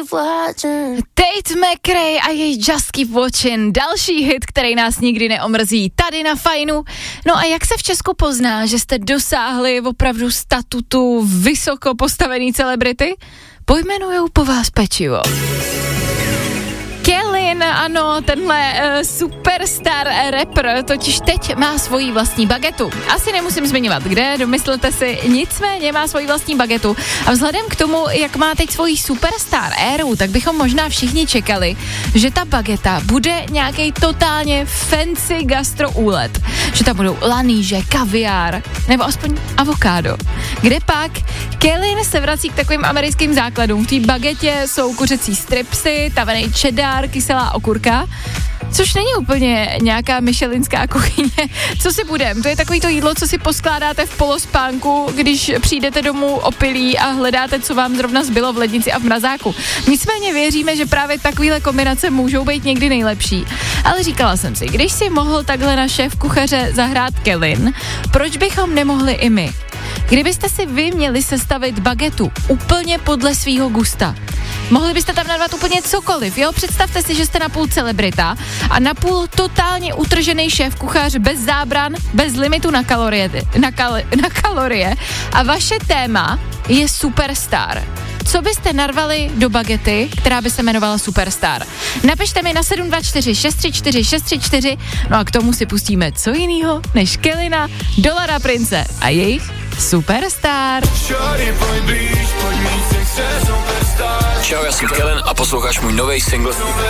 Tate McRae a její Just Keep Watching, další hit, který nás nikdy neomrzí, tady na Fajnu. No a jak se v Česku pozná, že jste dosáhli opravdu statutu vysoko postavený celebrity? Pojmenujou po vás pečivo. Kellyn, ano, tenhle superstar rapper totiž teď má svoji vlastní bagetu. Asi nemusím zmiňovat, kde, domyslete si, nicméně má svoji vlastní bagetu. A vzhledem k tomu, jak má teď svoji superstar éru, tak bychom možná všichni čekali, že ta bageta bude nějaký totálně fancy gastroúlet. Že tam budou laníže, kaviár, nebo aspoň avokádo. Kde pak? Kellyn se vrací k takovým americkým základům. V té bagetě jsou kuřecí stripsy, tavený cheddar, kyselá okurka, což není úplně nějaká michelinská kuchyně. Co si budem? To je takový to jídlo, co si poskládáte v polospánku, když přijdete domů opilí a hledáte, co vám zrovna zbylo v lednici a v mrazáku. Nicméně věříme, že právě takovýhle kombinace můžou být někdy nejlepší. Ale říkala jsem si, když si mohl takhle na šéf kuchaře zahrát Kellyn, proč bychom nemohli i my? Kdybyste si vy měli sestavit bagetu úplně podle svýho gusta, mohli byste tam nadvat úplně cokoliv, jo? Představte si, že jste napůl celebrita a napůl totálně utržený šéf kuchař bez zábran, bez limitu na kalorie a vaše téma je superstar. Co byste narvali do bagety, která by se jmenovala Superstar? Napište mi na 724 634 634, no a k tomu si pustíme co jinýho než Kellyna, Dolara Prince a jejich Superstar. Čau, já jsem Kellen a posloucháš můj nový single